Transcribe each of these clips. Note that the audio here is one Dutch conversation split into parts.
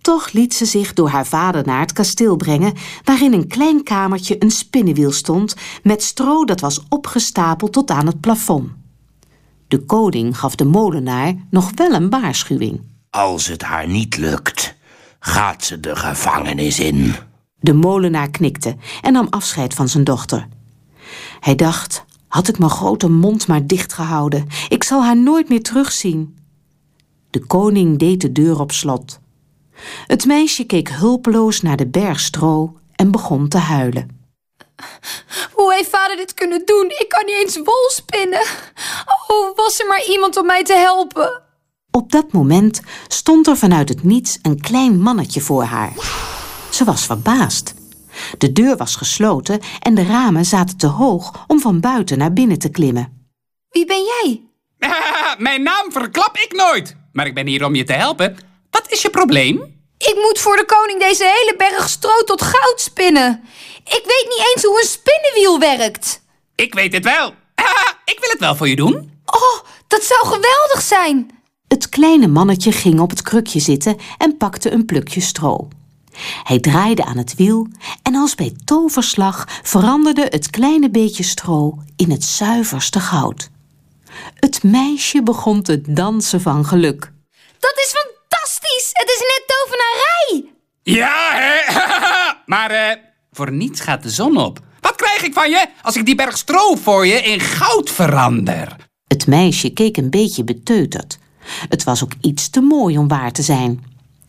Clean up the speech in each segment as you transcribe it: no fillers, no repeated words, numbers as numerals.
Toch liet ze zich door haar vader naar het kasteel brengen, waarin een klein kamertje een spinnenwiel stond met stro dat was opgestapeld tot aan het plafond. De koning gaf de molenaar nog wel een waarschuwing. Als het haar niet lukt, gaat ze de gevangenis in. De molenaar knikte en nam afscheid van zijn dochter. Hij dacht, had ik mijn grote mond maar dicht gehouden. Ik zal haar nooit meer terugzien. De koning deed de deur op slot. Het meisje keek hulpeloos naar de berg stro en begon te huilen. Hoe heeft vader dit kunnen doen? Ik kan niet eens wol spinnen. Oh, was er maar iemand om mij te helpen. Op dat moment stond er vanuit het niets een klein mannetje voor haar. Ze was verbaasd. De deur was gesloten en de ramen zaten te hoog om van buiten naar binnen te klimmen. Wie ben jij? Mijn naam verklap ik nooit. Maar ik ben hier om je te helpen. Wat is je probleem? Ik moet voor de koning deze hele berg stro tot goud spinnen. Ik weet niet eens hoe een spinnenwiel werkt. Ik weet het wel. Ik wil het wel voor je doen. Oh, dat zou geweldig zijn. Het kleine mannetje ging op het krukje zitten en pakte een plukje stro. Hij draaide aan het wiel en als bij toverslag veranderde het kleine beetje stro in het zuiverste goud. Het meisje begon te dansen van geluk. Dat is fantastisch! Het is net tovenarij! Ja, hè? Maar voor niets gaat de zon op. Wat krijg ik van je als ik die berg stro voor je in goud verander? Het meisje keek een beetje beteuterd. Het was ook iets te mooi om waar te zijn.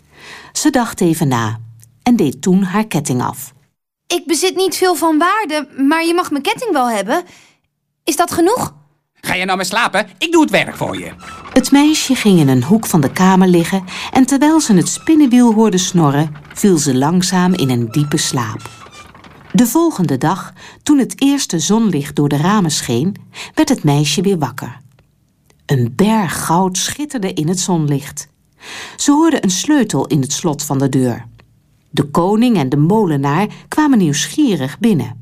Ze dacht even na en deed toen haar ketting af. Ik bezit niet veel van waarde, maar je mag mijn ketting wel hebben. Is dat genoeg? Ga je nou maar slapen? Ik doe het werk voor je. Het meisje ging in een hoek van de kamer liggen en terwijl ze het spinnenwiel hoorde snorren, viel ze langzaam in een diepe slaap. De volgende dag, toen het eerste zonlicht door de ramen scheen, werd het meisje weer wakker. Een berg goud schitterde in het zonlicht. Ze hoorde een sleutel in het slot van de deur. De koning en de molenaar kwamen nieuwsgierig binnen.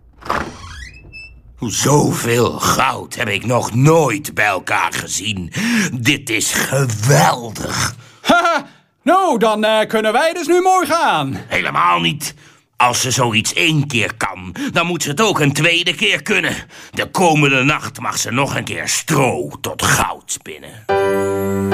Zoveel goud heb ik nog nooit bij elkaar gezien. Dit is geweldig. Haha, nou, dan kunnen wij dus nu mooi gaan. Helemaal niet. Als ze zoiets 1 keer kan, dan moet ze het ook een 2e keer kunnen. De komende nacht mag ze nog een keer stro tot goud spinnen.